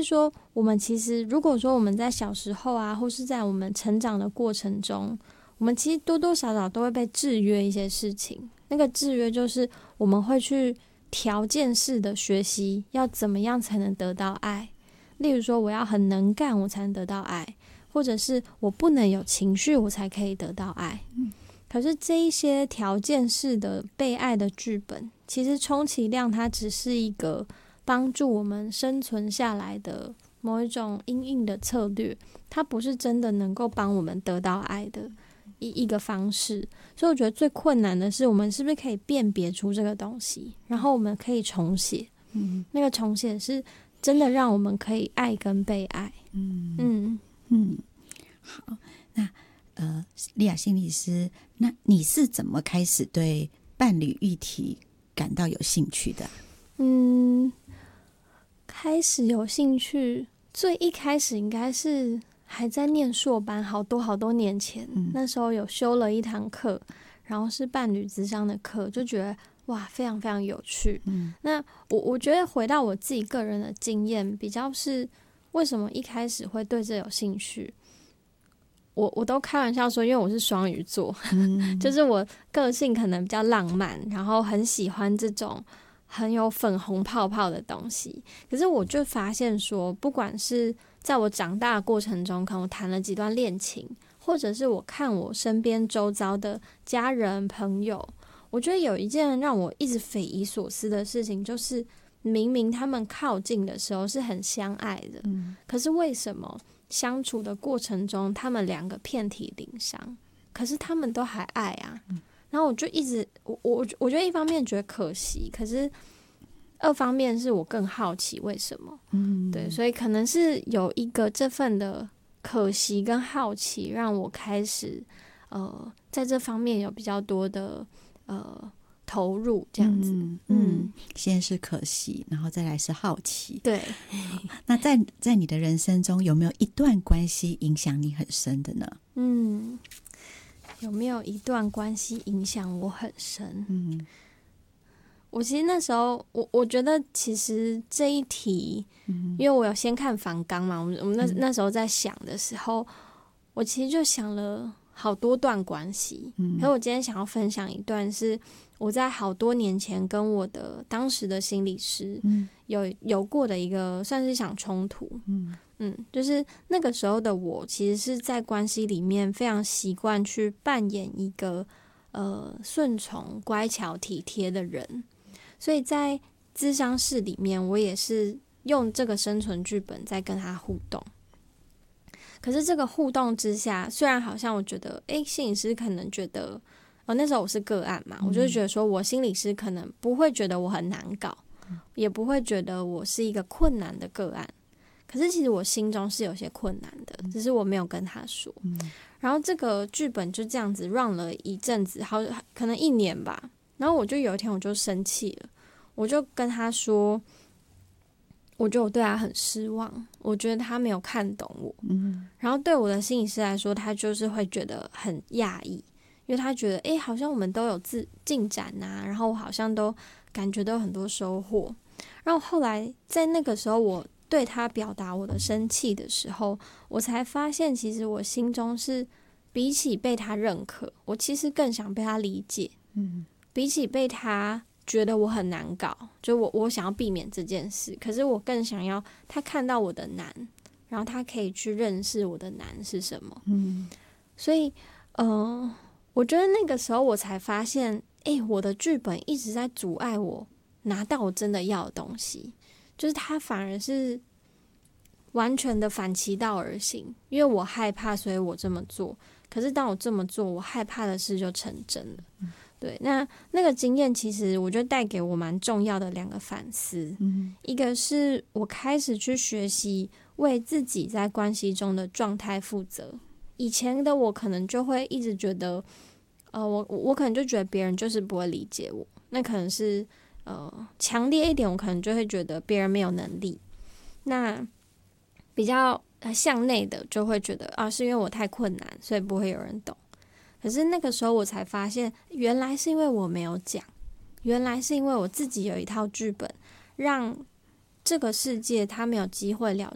说我们其实如果说我们在小时候啊，或是在我们成长的过程中，我们其实多多少少都会被制约一些事情。那个制约就是我们会去条件式的学习要怎么样才能得到爱，例如说我要很能干我才能得到爱，或者是我不能有情绪我才可以得到爱。可是这一些条件式的被爱的剧本，其实充其量它只是一个帮助我们生存下来的某一种因应的策略，它不是真的能够帮我们得到爱的一个方式。所以我觉得最困难的是我们是不是可以辨别出这个东西，然后我们可以重写。那个重写是真的让我们可以爱跟被爱。 好，那莉亚心理师，那你是怎么开始对伴侣议题感到有兴趣的？ 开始有兴趣，最一开始应该是还在念硕班，好多年前，那时候有修了一堂课，然后是伴侣咨商的课，就觉得哇，非常非常有趣。那我觉得回到我自己个人的经验，比较是为什么一开始会对这有兴趣。我都开玩笑说，因为我是双鱼座，就是我个性可能比较浪漫，然后很喜欢这种很有粉红泡泡的东西。可是我就发现说，不管是在我长大的过程中，可能我谈了几段恋情，或者是我看我身边周遭的家人朋友，我觉得有一件让我一直匪夷所思的事情，就是明明他们靠近的时候是很相爱的，可是为什么相处的过程中他们两个遍体鳞伤，可是他们都还爱啊。然后我就一直我觉得一方面觉得可惜，可是二方面是我更好奇为什么。对，所以可能是有一个这份的可惜跟好奇，让我开始在这方面有比较多的投入这样子。 先是可惜，然后再来是好奇。 对。 那在你的人生中，有没有一段关系影响你很深的呢？ 有没有一段关系影响我很深？我其实那时候我觉得其实这一题，因为我有先看访纲嘛，我们那时候在想的时候，我其实就想了好多段关系。可是我今天想要分享一段是我在好多年前跟我的当时的心理师有过的一个算是一场冲突。就是那个时候的我其实是在关系里面非常习惯去扮演一个顺从乖巧体贴的人，所以在咨商室里面我也是用这个生存剧本在跟他互动。可是这个互动之下，虽然好像我觉得心理师可能觉得那时候我是个案嘛，我就觉得说我心理师可能不会觉得我很难搞，也不会觉得我是一个困难的个案。可是其实我心中是有些困难的，只是我没有跟他说。然后这个剧本就这样子 run 了一阵子，可能1年吧。然后我就有一天我就生气了，我就跟他说，我觉得我对他很失望，我觉得他没有看懂我。然后对我的心理师来说，他就是会觉得很讶异，因为他觉得好像我们都有进展啊，然后我好像都感觉都有很多收获。然后后来在那个时候我对他表达我的生气的时候，我才发现其实我心中是比起被他认可，我其实更想被他理解。比起被他觉得我很难搞，就我想要避免这件事，可是我更想要他看到我的难，然后他可以去认识我的难是什么。所以我觉得那个时候我才发现我的剧本一直在阻碍我拿到我真的要的东西，就是他反而是完全的反其道而行。因为我害怕，所以我这么做，可是当我这么做，我害怕的事就成真了。对，那个经验其实我觉得带给我蛮重要的2个反思。一个是我开始去学习为自己在关系中的状态负责。以前的我可能就会一直觉得我可能就觉得别人就是不会理解我，那可能是强烈一点，我可能就会觉得别人没有能力。那比较向内的就会觉得是因为我太困难，所以不会有人懂。可是那个时候我才发现，原来是因为我没有讲，原来是因为我自己有一套剧本，让这个世界他没有机会了